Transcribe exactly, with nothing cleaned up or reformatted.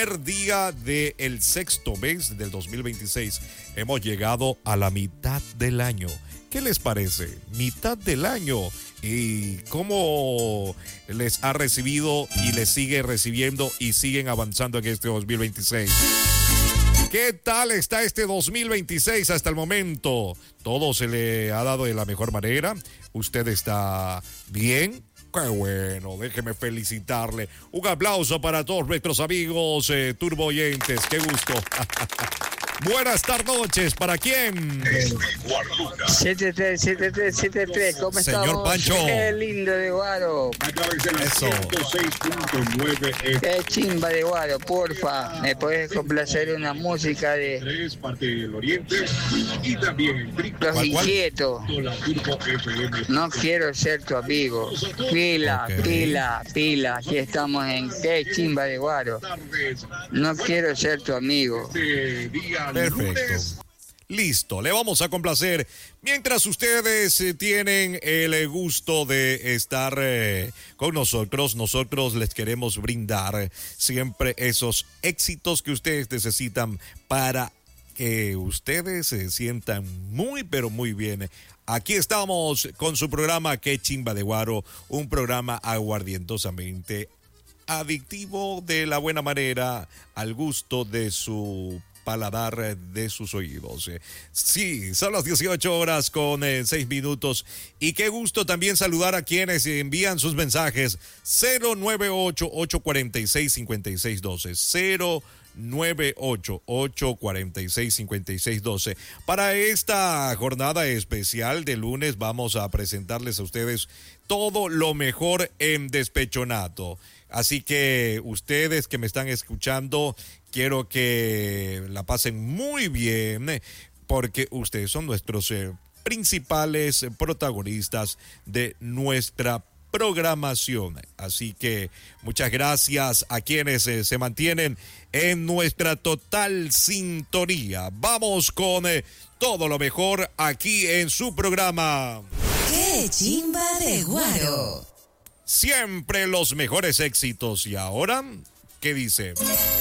primer día del sexto mes del dos mil veintiséis. Hemos llegado a la mitad del año. ¿Qué les parece? Mitad del año. ¿Y cómo les ha recibido y les sigue recibiendo y siguen avanzando en este dos mil veintiséis? ¿Qué tal está este dos mil veintiséis hasta el momento? ¿Todo se le ha dado de la mejor manera? ¿Usted está bien? ¡Qué bueno! Déjeme felicitarle. Un aplauso para todos nuestros amigos eh, turboyentes. ¡Qué gusto! Buenas tardes, noches. ¿Para quién? siete tres, siete tres, siete tres. ¿Cómo estamos? Señor Pancho. Qué lindo de Guaro. Eso. Qué chimba de Guaro, porfa. ¿Me podés complacer una música de Tres, parte del Oriente y también Los ¿Cuál, cuál? Inquietos? la Turbo F M. No quiero ser tu amigo. Pila, Ok. pila, pila. Aquí estamos en Qué chimba de Guaro. Tardes No quiero ser tu amigo. de día Perfecto. lunes. Listo, le vamos a complacer. Mientras ustedes eh, tienen el gusto de estar eh, con nosotros, nosotros les queremos brindar siempre esos éxitos que ustedes necesitan para que ustedes se sientan muy, pero muy bien. Aquí estamos con su programa Qué Chimba de Guaro, un programa aguardientosamente adictivo de la buena manera al gusto de su paladar, de sus oídos. Sí, son las dieciocho horas con eh, seis minutos y qué gusto también saludar a quienes envían sus mensajes. Cero nueve ocho, ocho cuatro seis, cinco seis uno dos, cero nueve ocho, ocho cuatro seis, cinco seis uno dos. Para esta jornada especial de lunes vamos a presentarles a ustedes todo lo mejor en Despechonato. Así que ustedes que me están escuchando, quiero que la pasen muy bien porque ustedes son nuestros eh, principales protagonistas de nuestra programación. Así que muchas gracias a quienes eh, se mantienen en nuestra total sintonía. Vamos con eh, todo lo mejor aquí en su programa. ¡Qué chimba de Guaro! Siempre los mejores éxitos. Y ahora, ¿qué dice?